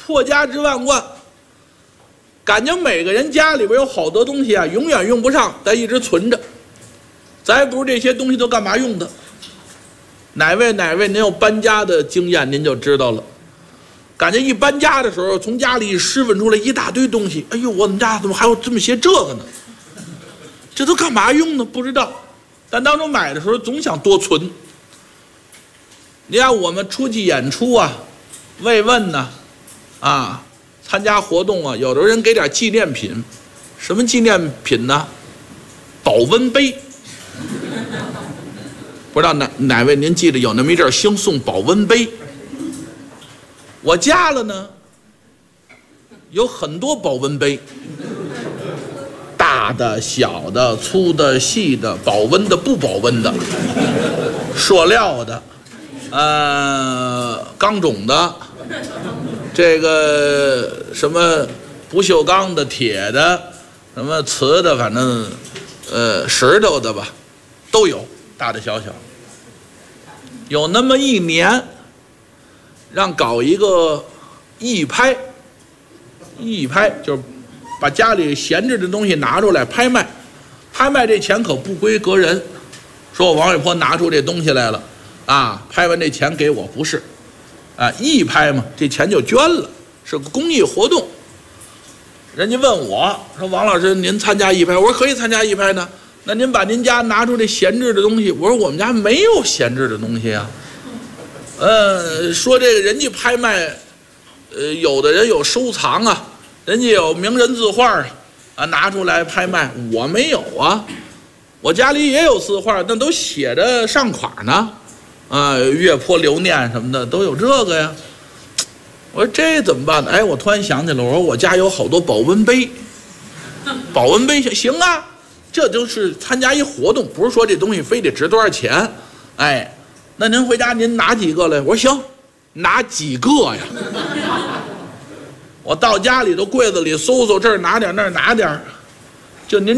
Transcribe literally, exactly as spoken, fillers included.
破家之万贯，感觉每个人家里边有好多东西啊，永远用不上，但一直存着。咱也不知这些东西都干嘛用的。哪位哪位您有搬家的经验，您就知道了。感觉一搬家的时候，从家里一拾掇出来一大堆东西，哎呦，我们家怎么还有这么些这个呢？这都干嘛用呢？不知道。但当初买的时候总想多存。你看我们出去演出啊，慰问呢，啊，参加活动啊，有的人给点纪念品，什么纪念品呢？保温杯。不知道哪哪位您记得有那么一阵兴送保温杯？我家了呢，有很多保温杯，大的、小的、粗的、细的，保温的、不保温的，塑料的，呃，钢种的，这个什么不锈钢的、铁的，什么瓷的，反正呃石头的吧，都有，大的小小。有那么一年，让搞一个义拍，义拍就是把家里闲置的东西拿出来拍卖，拍卖这钱可不归个人。说我王伟坡拿出这东西来了，啊，拍完这钱给我，不是，啊，义拍嘛，这钱就捐了，是个公益活动。人家问我说：“王老师，您参加义拍？”我说：“可以参加义拍呢。”那您把您家拿出这闲置的东西，我说我们家没有闲置的东西啊。呃，说这个人家拍卖，呃，有的人有收藏啊，人家有名人字画啊，啊，拿出来拍卖，我没有啊。我家里也有字画，但都写着上款呢，啊，月坡留念什么的都有这个呀。我说这怎么办呢？哎，我突然想起来，我说我家有好多保温杯，保温杯行啊。这就是参加一活动，不是说这东西非得值多少钱。哎，那您回家您拿几个来？我说行，拿几个呀？我到家里头柜子里搜搜，这儿拿点那儿拿点，就您